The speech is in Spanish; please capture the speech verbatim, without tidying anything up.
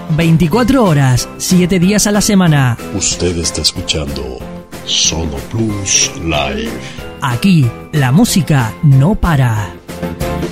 veinticuatro horas, siete días a la semana. Usted está escuchando Sono Plus Live. Aquí, la música no para.